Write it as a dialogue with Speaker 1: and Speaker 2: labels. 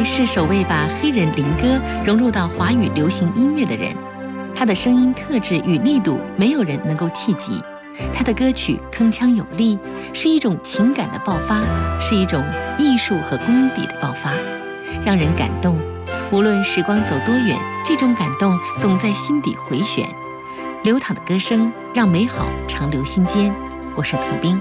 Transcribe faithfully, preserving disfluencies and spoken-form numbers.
Speaker 1: 瑞是首位把黑人灵歌融入到华语流行音乐的人，他的声音特质与力度没有人能够企及。他的歌曲铿锵有力，是一种情感的爆发，是一种艺术和功底的爆发，让人感动。无论时光走多远，这种感动总在心底回旋。流淌的歌声让美好长留心间。我是童冰。